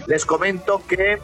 Les comento que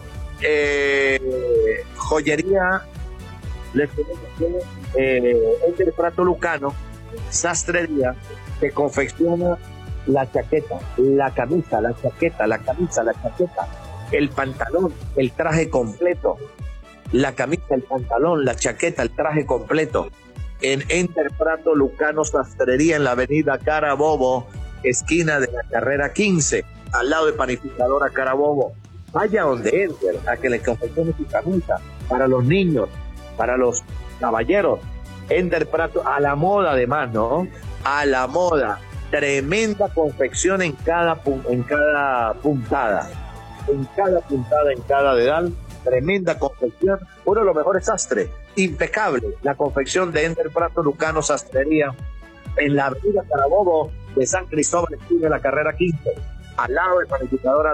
joyería, les comento que Ender Prato Lucano, sastrería, que confecciona la chaqueta, la camisa, la chaqueta, la camisa, la chaqueta, el pantalón, el traje completo, la camisa, el pantalón, la chaqueta, el traje completo. En Ender Prato Lucano Sastrería, en la avenida Carabobo, esquina de la carrera 15, al lado de Panificadora Carabobo. Vaya donde Ender, a que le confeccione su camisa, para los niños, para los caballeros. Ender Prato, a la moda además, ¿no? A la moda. Tremenda confección en cada puntada. En cada dedal, tremenda confección. Uno de los mejores sastres, impecable. La confección de Ender Prato Lucano Sastrería, en la avenida Carabobo de San Cristóbal, esquina de la carrera 15, al lado de Panificadora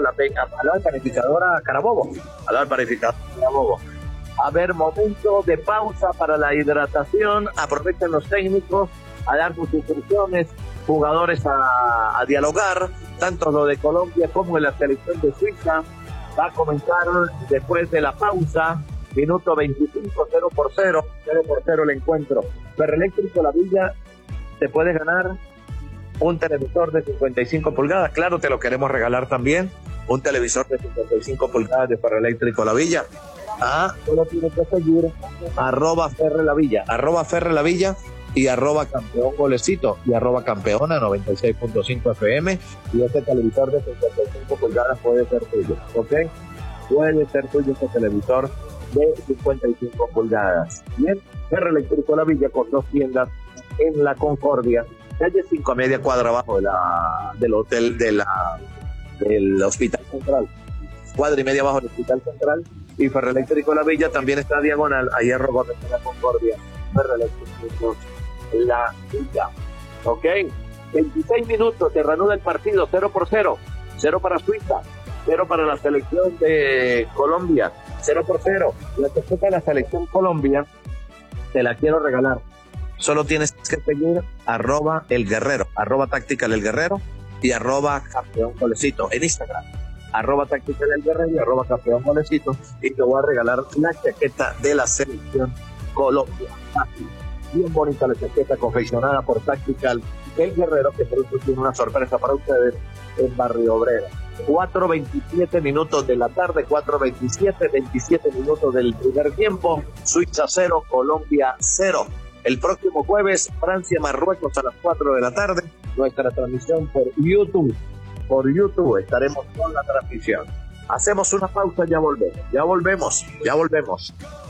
Carabobo. Al lado de Panificadora Carabobo. A ver, momento de pausa para la hidratación. Aprovechen los técnicos a dar sus instrucciones, jugadores a dialogar, tanto lo de Colombia como en la selección de Suiza. Va a comenzar después de la pausa, minuto 25, 0-0 el encuentro. Ferroeléctrico La Villa, te puedes ganar un televisor de 55 pulgadas, claro, te lo queremos regalar también, un televisor de 55 pulgadas de Ferroeléctrico La Villa. Solo tienes que seguir @Ferre La Villa y @campeón golecito y @campeona 96.5 FM, y este televisor de 55 pulgadas puede ser tuyo, ¿ok? Puede ser tuyo este televisor de 55 pulgadas. Bien, Ferroeléctrico La Villa, con 2 tiendas en La Concordia, calle 5, a media cuadra abajo del hotel del Hospital Central, cuadra y media abajo del Hospital Central. Y Ferroeléctrico La Villa también está diagonal a Hierro Gómez de La Concordia. Ferroeléctrico La Villa. Ok, 26 minutos, se reanuda el partido, 0-0. 0 para Suiza, 0 para la selección de Colombia, 0-0. La tarjeta de la selección Colombia te la quiero regalar. Solo tienes que seguir @El Guerrero, @Tactical El Guerrero y @Campeón Golecito en Instagram. @Tactical El Guerrero y @Campeón Golecito, y te voy a regalar la chaqueta de la selección Colombia. Así, bien bonita la chaqueta confeccionada por Tactical El Guerrero, que pronto tiene una sorpresa para ustedes en Barrio Obrera. 4:27 minutos de la tarde, 27 minutos del primer tiempo. Suiza 0, Colombia 0. El próximo jueves, Francia-Marruecos a las 4 de la tarde. Nuestra transmisión por YouTube. Por YouTube estaremos con la transmisión. Hacemos una pausa, ya volvemos.